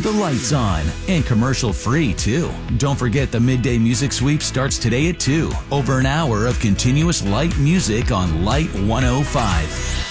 the lights on. And commercial free, too. Don't forget the Midday Music Sweep starts today at 2. Over an hour of continuous light music on Light 105.